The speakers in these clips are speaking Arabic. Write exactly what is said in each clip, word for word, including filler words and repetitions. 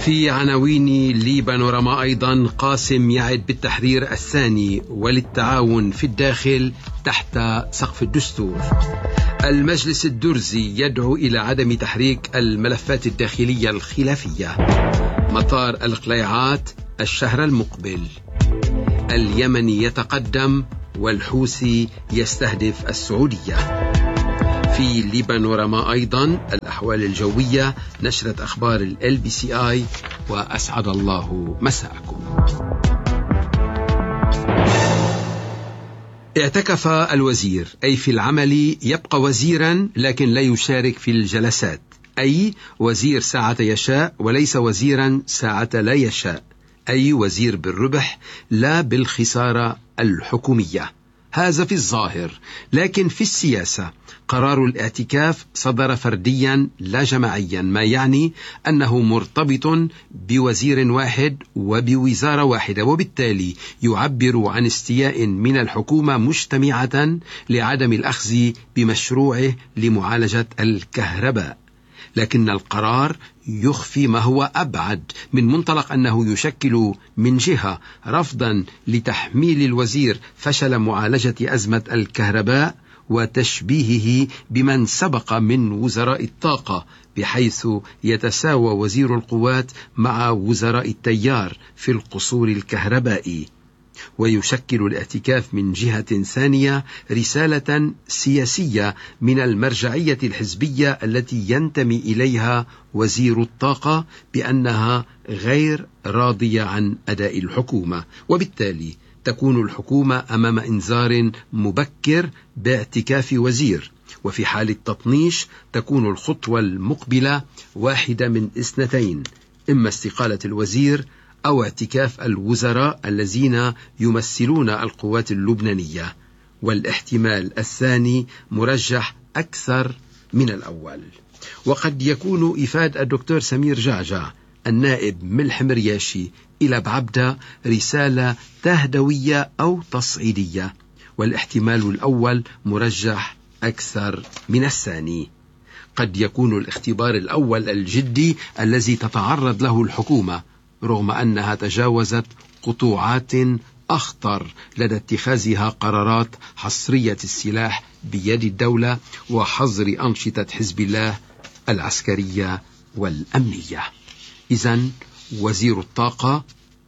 في عناوين لي بانوراما أيضا: قاسم يعد بالتحرير الثاني وللتعاون في الداخل تحت سقف الدستور. المجلس الدرزي يدعو إلى عدم تحريك الملفات الداخلية الخلافية. مطار القليعات الشهر المقبل. اليمني يتقدم والحوثي يستهدف السعودية. في لي بانوراما أيضا الأحوال الجوية، نشرة أخبار ال بي سي آي، وأسعد الله مساءكم. اعتكف الوزير، أي في العمل يبقى وزيرا لكن لا يشارك في الجلسات، أي وزير ساعة يشاء وليس وزيرا ساعة لا يشاء، أي وزير بالربح لا بالخسارة الحكومية. هذا في الظاهر، لكن في السياسة قرار الاعتكاف صدر فرديا لا جماعيا، ما يعني أنه مرتبط بوزير واحد وبوزارة واحدة، وبالتالي يعبر عن استياء من الحكومة مجتمعة لعدم الأخذ بمشروعه لمعالجة الكهرباء. لكن القرار يخفي ما هو أبعد من منطلق أنه يشكل من جهة رفضا لتحميل الوزير فشل معالجة أزمة الكهرباء وتشبيهه بمن سبق من وزراء الطاقة، بحيث يتساوى وزير القوات مع وزراء التيار في القصور الكهربائي. ويشكل الاعتكاف من جهة ثانية رسالة سياسية من المرجعية الحزبية التي ينتمي إليها وزير الطاقة بأنها غير راضية عن أداء الحكومة، وبالتالي تكون الحكومة أمام إنذار مبكر باعتكاف وزير. وفي حال التطنيش تكون الخطوة المقبلة واحدة من اثنتين: إما استقالة الوزير أو اعتكاف الوزراء الذين يمثلون القوات اللبنانية، والاحتمال الثاني مرجح أكثر من الأول. وقد يكون إفاد الدكتور سمير جعجع النائب ملح مرياشي إلى بعبدة رسالة تهدوية أو تصعيدية، والاحتمال الأول مرجح أكثر من الثاني. قد يكون الاختبار الأول الجدي الذي تتعرض له الحكومة، رغم أنها تجاوزت قطوعات أخطر لدى اتخاذها قرارات حصرية السلاح بيد الدولة وحظر أنشطة حزب الله العسكرية والأمنية. إذن وزير الطاقة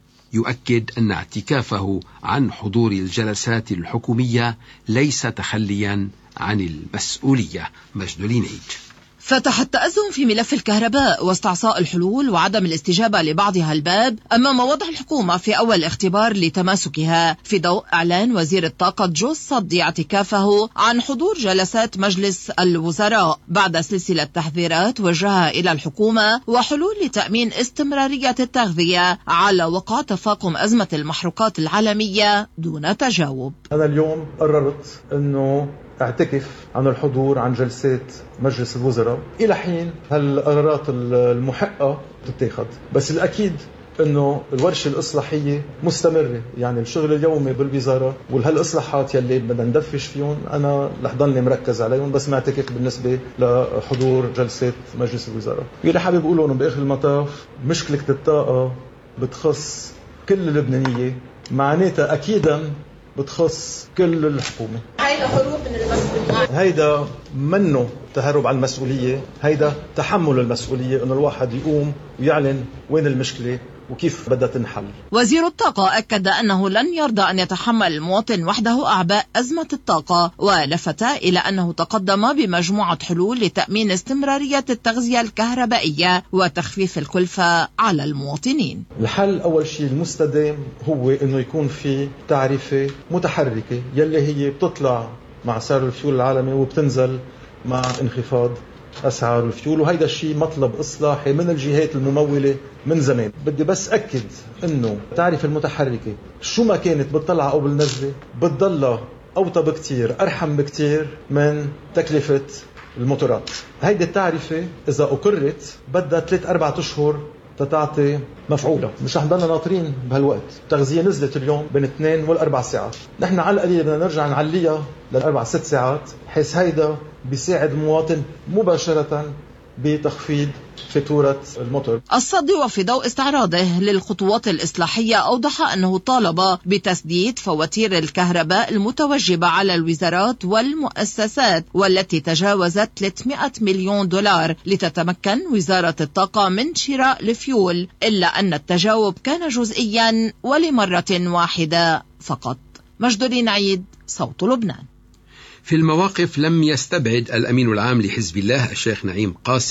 يؤكد أن اعتكافه عن حضور الجلسات الحكومية ليس تخليا عن المسؤولية. مجد العنيد. فتح التأزم في ملف الكهرباء واستعصاء الحلول وعدم الاستجابة لبعضها الباب أمام وضع الحكومة في أول اختبار لتماسكها، في ضوء إعلان وزير الطاقة جوز صدي اعتكافه عن حضور جلسات مجلس الوزراء بعد سلسلة تحذيرات وجهها إلى الحكومة وحلول لتأمين استمرارية التغذية على وقع تفاقم أزمة المحروقات العالمية دون تجاوب. أنا اليوم قررت أنه اعتكف عن الحضور عن جلسات مجلس الوزراء إلى حين هالقرارات المحقة تتاخذ، بس الأكيد أنه الورشة الإصلاحية مستمرة، يعني الشغل اليومي بالوزارة وهالإصلاحات يلي بدنا ندفش فيهم أنا رح ضلني مركز عليهم، بس معتكف بالنسبة لحضور جلسات مجلس الوزراء. يلي حابب أقوله أنه بآخر المطاف مشكلة الطاقة بتخص كل اللبنانية، معناتها أكيدا بتخص كل الحكومة. هيدا هروب من المسؤولية، هيدا منه تهرب عن المسؤولية، هيدا تحمل المسؤولية، أن الواحد يقوم ويعلن وين المشكلة وكيف بدها تنحل. وزير الطاقة أكد أنه لن يرضى أن يتحمل المواطن وحده أعباء أزمة الطاقة، ولفت إلى أنه تقدم بمجموعة حلول لتأمين استمرارية التغذية الكهربائية وتخفيف الكلفة على المواطنين. الحل أول شيء المستدام هو أنه يكون في تعرفة متحركة يلي هي بتطلع مع سعر الفيول العالمي وبتنزل مع انخفاض أسعار الفيول، وهيدا الشيء مطلب إصلاحي من الجهات الممولة من زمان. بدي بس أكد أنه التعرفة المتحركة شو ما كانت بتطلع أو بالنزلة بتضلها أوطى بكتير، أرحم بكتير من تكلفة الموتورات. هيدي التعرفة إذا أقرت بدها ثلاث أربعة أشهر تتعطي مفعولة، مش رح نضلنا ناطرين بهالوقت. التغذية نزلت اليوم بين اثنين والأربع ساعات، نحن على القليل بدنا نرجع نعليها للأربع ست ساعات، حيث هيدا بيساعد المواطن مباشرة بتخفيض فاتورة المطر. الصدي وفي ضوء استعراضه للخطوات الإصلاحية أوضح أنه طالب بتسديد فواتير الكهرباء المتوجبة على الوزارات والمؤسسات والتي تجاوزت ثلاثمائة مليون دولار لتتمكن وزارة الطاقة من شراء الفيول، إلا أن التجاوب كان جزئيا ولمرة واحدة فقط. مجدولين عيد، صوت لبنان. في المواقف لم يستبعد الأمين العام لحزب الله الشيخ نعيم قاسم